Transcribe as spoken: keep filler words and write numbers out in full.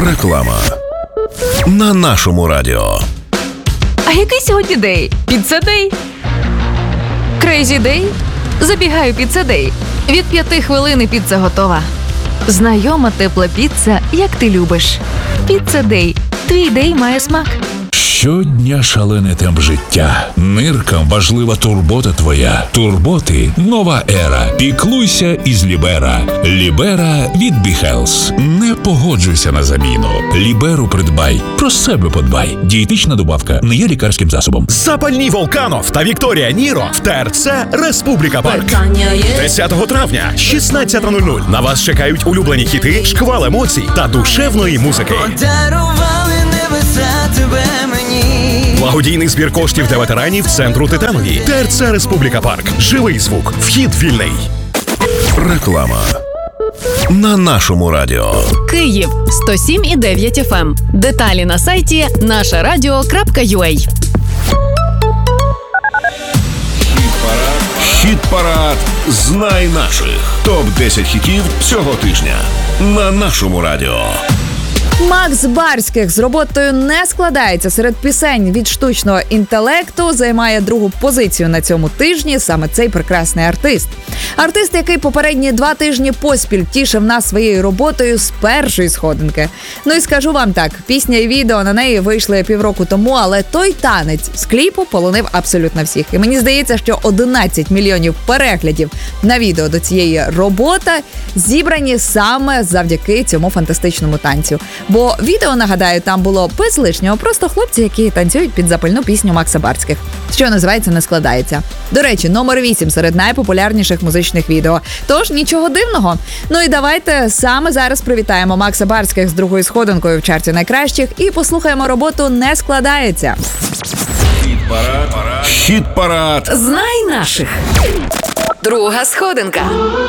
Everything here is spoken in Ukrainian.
Реклама на нашому радіо. А який сьогодні день? Піцца-дей? Крейзі-дей? Забігаю піцца-дей. Від п'яти хвилин і піца готова. Знайома тепла піца, як ти любиш. Піцца-дей. Твій дей має смак. Щодня шалений темп життя. Ниркам важлива турбота твоя. Турботи – нова ера. Піклуйся із Лібера. Лібера від Біхелс. Не погоджуйся на заміну. Ліберу придбай. Про себе подбай. Дієтична добавка не є лікарським засобом. Запальні Волканов та Вікторія Ніро в ТРЦ «Республіка Парк». десятого травня, шістнадцята нуль нуль. На вас чекають улюблені хіти, шквал емоцій та душевної музики. Благодійний збір коштів для ветеранів центру Титанові. ТРЦ «Республіка Парк». Живий звук. Вхід вільний. Реклама на нашому радіо. Київ сто сім і дев'ять еф ем. Деталі на сайті наше радіо крапка ю а. Хіт-парад «Знай наших». топ десять хітів цього тижня на нашому радіо. Макс Барських з роботою «Не складається» серед пісень від штучного інтелекту займає другу позицію на цьому тижні саме цей прекрасний артист. Артист, який попередні два тижні поспіль тішив нас своєю роботою з першої сходинки. Ну і скажу вам так, пісня і відео на неї вийшли півроку тому, але той танець з кліпу полонив абсолютно всіх. І мені здається, що одинадцять мільйонів переглядів на відео до цієї роботи зібрані саме завдяки цьому фантастичному танцю. Бо відео, нагадаю, там було без лишнього, просто хлопці, які танцюють під запальну пісню Макса Барських, що називається «Не складається». До речі, номер вісім серед найпопулярніших музичних відео. Тож нічого дивного. Ну і давайте саме зараз привітаємо Макса Барських з другою сходинкою в чарті найкращих і послухаємо роботу «Не складається». Хіт-парад. Хіт-парад. Знай наших. Друга сходинка.